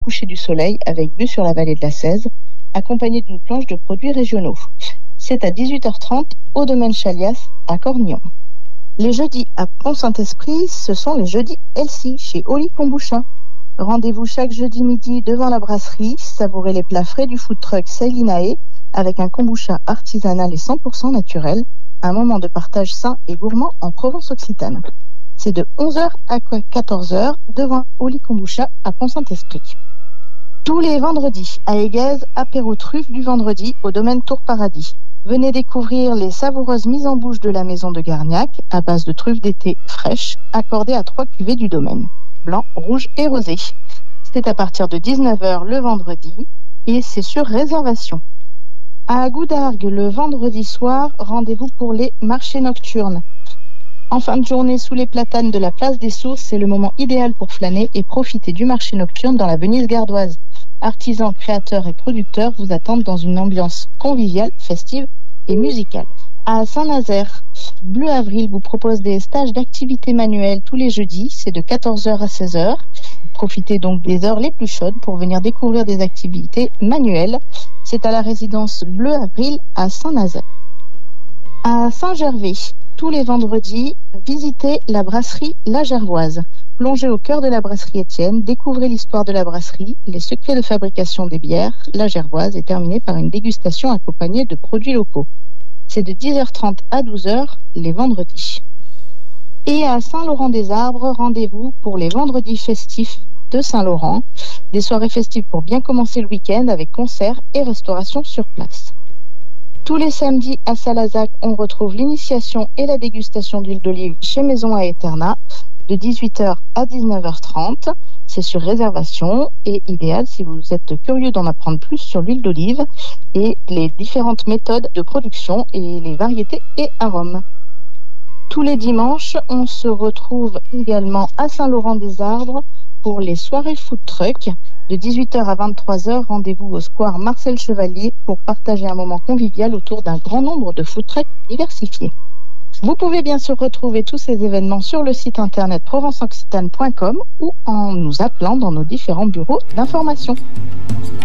coucher du soleil avec vue sur la vallée de la Cèze, accompagné d'une planche de produits régionaux. C'est à 18h30 au domaine Chalias à Cornillon. Les jeudis à Pont-Saint-Esprit, ce sont les jeudis Elsie chez Oli Kombucha. Rendez-vous chaque jeudi midi devant la brasserie, savourez les plats frais du food truck Seilinae avec un kombucha artisanal et 100% naturel, un moment de partage sain et gourmand en Provence-Occitane. C'est de 11h à 14h devant Oli Kombucha à Pont-Saint-Esprit. Tous les vendredis, à Aiguez, apéro truffe du vendredi au domaine Tour Paradis. Venez découvrir les savoureuses mises en bouche de la maison de Garniac à base de truffes d'été fraîches, accordées à 3 cuvées du domaine, blanc, rouge et rosé. C'est à partir de 19h le vendredi et c'est sur réservation. À Goudargues, le vendredi soir, rendez-vous pour les marchés nocturnes. En fin de journée, sous les platanes de la place des Sources, c'est le moment idéal pour flâner et profiter du marché nocturne dans la Venise gardoise. Artisans, créateurs et producteurs vous attendent dans une ambiance conviviale, festive et musicale. À Saint-Nazaire, Bleu Avril vous propose des stages d'activités manuelles tous les jeudis, c'est de 14h à 16h. Profitez donc des heures les plus chaudes pour venir découvrir des activités manuelles. C'est à la résidence Bleu Avril à Saint-Nazaire. À Saint-Gervais, tous les vendredis, visitez la brasserie La Gervoise. Plongez au cœur de la brasserie Étienne, découvrez l'histoire de la brasserie, les secrets de fabrication des bières. La Gervoise est terminée par une dégustation accompagnée de produits locaux. C'est de 10h30 à 12h les vendredis. Et à Saint-Laurent-des-Arbres, rendez-vous pour les vendredis festifs de Saint-Laurent. Des soirées festives pour bien commencer le week-end avec concerts et restauration sur place. Tous les samedis à Salazac, on retrouve l'initiation et la dégustation d'huile d'olive chez Maison à Eterna de 18h à 19h30. C'est sur réservation et idéal si vous êtes curieux d'en apprendre plus sur l'huile d'olive et les différentes méthodes de production et les variétés et arômes. Tous les dimanches, on se retrouve également à Saint-Laurent-des-Arbres pour les soirées food truck. De 18h à 23h, rendez-vous au square Marcel Chevalier pour partager un moment convivial autour d'un grand nombre de food trucks diversifiés. Vous pouvez bien sûr retrouver tous ces événements sur le site internet provenceoccitane.com ou en nous appelant dans nos différents bureaux d'information.